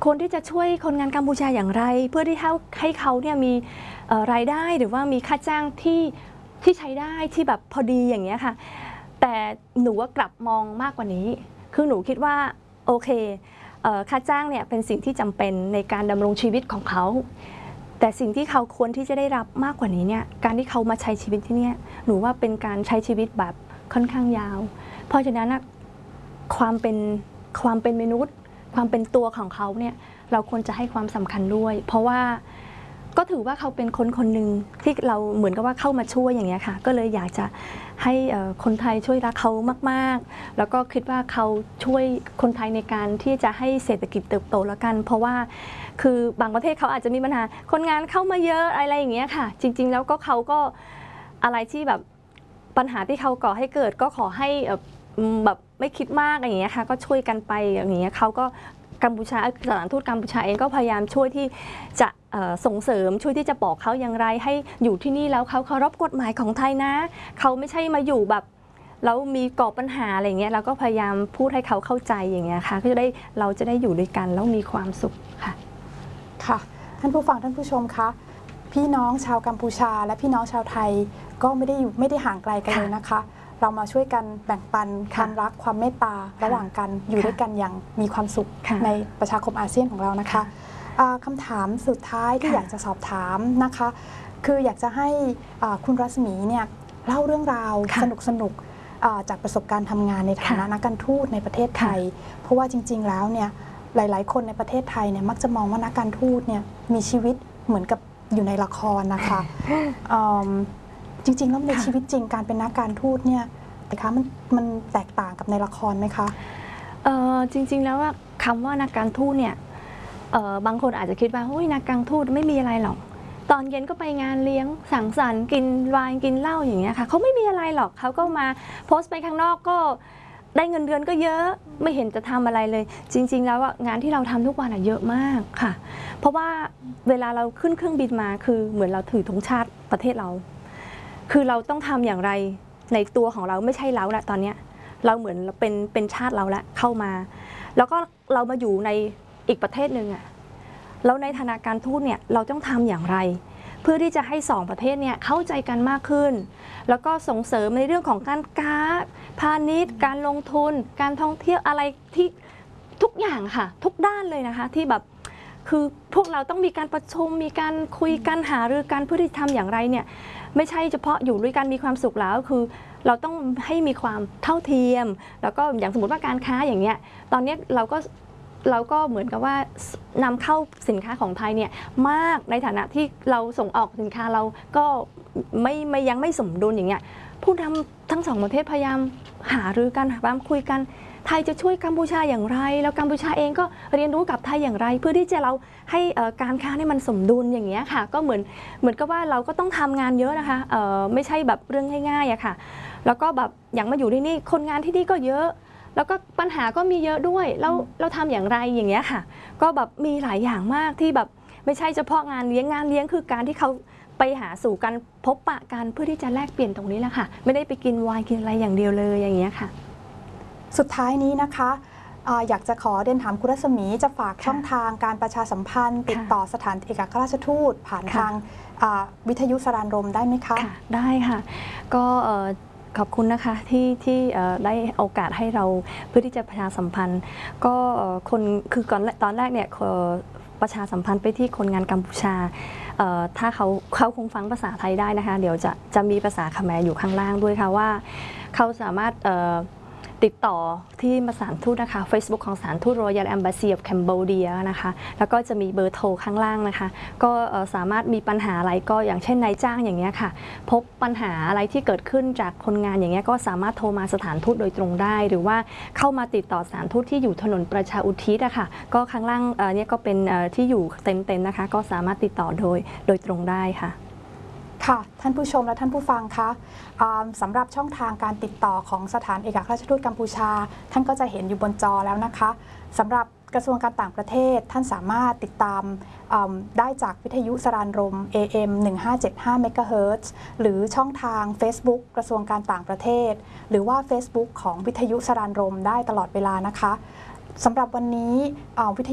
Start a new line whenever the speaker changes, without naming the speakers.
ควรที่จะช่วยคนงานกัมพูชาอย่างไรเพื่อที่ให้เขาเนี่ยมีรายได้หรือว่ามีค่าจ้างที่ใช้ได้ที่แบบพอดีอย่างเงี้ยค่ะแต่หนูว่ากลับมองมากกว่านี้คือหนูคิดว่าโอเคค่าจ้างเนี่ยเป็นสิ่งที่จำเป็นในการดำรงชีวิตของเขาแต่สิ่งที่เขาควรที่จะได้รับมากกว่านี้เนี่ยการที่เขามาใช้ชีวิตที่นี่หนูว่าเป็นการใช้ชีวิตแบบค่อนข้างยาวเพราะฉะนั้นความเป็นมนุษย์ความเป็นตัวของเขาเนี่ยเราควรจะให้ความสำคัญด้วยเพราะว่าก็ถือว่าเขาเป็นคนหนึ่งที่เราเหมือนกับว่าเข้ามาช่วยอย่างเงี้ยค่ะก็เลยอยากจะให้คนไทยช่วยรักเขามากๆแล้วก็คิดว่าเขาช่วยคนไทยในการที่จะให้เศรษฐกิจเติบโตแล้วกันเพราะว่าคือบางประเทศเขาอาจจะมีปัญหาคนงานเข้ามาเยอะอะไรอย่างเงี้ยค่ะจริงๆแล้วก็เขาก็อะไรที่แบบปัญหาที่เขาก่อให้เกิดก็ขอให้แบบไม่คิดมากอย่างเงี้ยค่ะก็ช่วยกันไปอย่างเงี้ยเขาก็กัมพูชาสถานทูตกัมพูชาเองก็พยายามช่วยที่จะส่งเสริมช่วยที่จะบอกเขาอย่างไรให้อยู่ที่นี่แล้วเขาเคารพกฎหมายของไทยนะเขาไม่ใช่มาอยู่แบบแล้วมีก่อปัญหาอะไรเงี้ยเราก็พยายามพูดให้เขาเข้าใจอย่างเงี้ยค่ะก็จะได้เราจะได้อยู่ด้วยกันแล้วมีความสุขค่ะ
ค่ะท่านผู้ฟังท่านผู้ชมคะพี่น้องชาวกัมพูชาและพี่น้องชาวไทยก็ไม่ได้ห่างไกลกันเลยนะคะเรามาช่วยกันแบ่งปันความรักความเมตตาระหว่างกันอยู่ด้วยกันอย่างมีความสุขในประชาคมอาเซียนของเรานะคะคำถามสุดท้ายที่อยากจะสอบถามนะคะคืออยากจะให้คุณรัศมีเนี่ยเล่าเรื่องราวสนุกจากประสบการณ์ทำงานในฐานะนักการทูตในประเทศไทยเพราะว่าจริงๆแล้วเนี่ยหลายๆคนในประเทศไทยเนี่ยมักจะมองว่านักการทูตเนี่ยมีชีวิตเหมือนกับอยู่ในละครนะคะจริงๆแล้วในชีวิตจริงการเป็นนักการทูตเนี่ยนะคะมันแตกต่างกับในละครไหมคะ
จริงๆแล้วว่าคำว่านักการทูตเนี่ยบางคนอาจจะคิดว่านักการทูตไม่มีอะไรหรอกตอนเย็นก็ไปงานเลี้ยงสังสรรค์กินไวน์กินเหล้าอย่างเงี้ยค่ะเขาไม่มีอะไรหรอกเขาก็มาโพสต์ไปข้างนอกก็ได้เงินเดือนก็เยอะไม่เห็นจะทำอะไรเลยจริงๆแล้วงานที่เราทำทุกวันเยอะมากค่ะเพราะว่าเวลาเราขึ้นเครื่องบินมาคือเหมือนเราถือธงชาติประเทศเราคือเราต้องทำอย่างไรในตัวของเราไม่ใช่เราละตอนนี้เราเหมือนเป็นชาติเราละเข้ามาแล้วก็เรามาอยู่ในอีกประเทศหนึ่งแล้วในฐานะการทูตเนี่ยเราต้องทำอย่างไรเพื่อที่จะให้สองประเทศเนี่ยเข้าใจกันมากขึ้นแล้วก็ส่งเสริมในเรื่องของการค้าพาณิชย์การลงทุนการท่องเที่ยวอะไรที่ทุกอย่างค่ะทุกด้านเลยนะคะที่แบบคือพวกเราต้องมีการประชุมมีการคุยกันหารือกันเพื่อที่จะทำอย่างไรเนี่ยไม่ใช่เฉพาะอยู่ด้วยกันมีความสุขแล้วคือเราต้องให้มีความเท่าเทียมแล้วก็อย่างสมมติว่าการค้าอย่างเงี้ยตอนนี้เราก็เหมือนกับว่านำเข้าสินค้าของไทยเนี่ยมากในฐานะที่เราส่งออกสินค้าเราก็ยังไม่สมดุลอย่างเงี้ยผู้นำทั้งสองประเทศพยายามหารือกันพยายามคุยกันไทยจะช่วยกัมพูชาอย่างไรแล้วกัมพูชาเองก็เรียนรู้กับไทยอย่างไรเพื่อที่จะเราให้การค้าให้มันสมดุลอย่างเงี้ยค่ะก็เหมือนกับว่าเราก็ต้องทำงานเยอะนะคะไม่ใช่แบบเรื่องง่ายๆอะค่ะแล้วก็แบบอย่างมาอยู่ที่นี่คนงานที่นี่ก็เยอะแล้วก็ปัญหาก็มีเยอะด้วยแล้วเราทำอย่างไรอย่างเงี้ยค่ะก็แบบมีหลายอย่างมากที่แบบไม่ใช่เฉพาะงานเลี้ยงคือการที่เขาไปหาสู่กันพบปะกันเพื่อที่จะแลกเปลี่ยนตรงนี้แหละค่ะไม่ได้ไปกินไวน์กินอะไรอย่างเดียวเลยอย่างเงี้ยค่ะ
สุดท้ายนี้นะคะอยากจะขอเรียนถามคุณรัศมีจะฝากช่องทางการประชาสัมพันธ์ติดต่อสถานเอกอัครราชทูตผ่านทางวิทยุสรานรมได้ไหมคะ
ได้ค่ะก็ขอบคุณนะคะที่ได้โอกาสให้เราเพื่อที่จะประชาสัมพันธ์ก็คือตอนแรกเนี่ยประชาสัมพันธ์ไปที่คนงานกัมพูชาถ้าเขาคงฟังภาษาไทยได้นะคะเดี๋ยวจะมีภาษาเขมรอยู่ข้างล่างด้วยค่ะว่าเขาสามารถติดต่อที่สถานทูตนะคะ Facebook ของสถานทูต Royal Embassy of Cambodia นะคะแล้วก็จะมีเบอร์โทรข้างล่างนะคะก็สามารถมีปัญหาอะไรก็อย่างเช่นนายจ้างอย่างเงี้ยค่ะพบปัญหาอะไรที่เกิดขึ้นจากคนงานอย่างเงี้ยก็สามารถโทรมาสถานทูตโดยตรงได้หรือว่าเข้ามาติดต่อสถานทูตที่อยู่ถนนประชาอุทิศอะค่ะก็ข้างล่างเนี่ยก็เป็นที่อยู่เต็มๆนะคะก็สามารถติดต่อโดยตรงได้ค่ะ
ค่ะท่านผู้ชมและท่านผู้ฟังคะสำหรับช่องทางการติดต่อของสถานเอกอัครราชทูตกัมพูชาท่านก็จะเห็นอยู่บนจอแล้วนะคะสำหรับกระทรวงการต่างประเทศท่านสามารถติดตามได้จากวิทยุสรานรม AM 1575 MHz หรือช่องทาง Facebook กระทรวงการต่างประเทศหรือว่า Facebook ของวิทยุสรานรมได้ตลอดเวลานะคะสำหรับวันนี้วิทยุ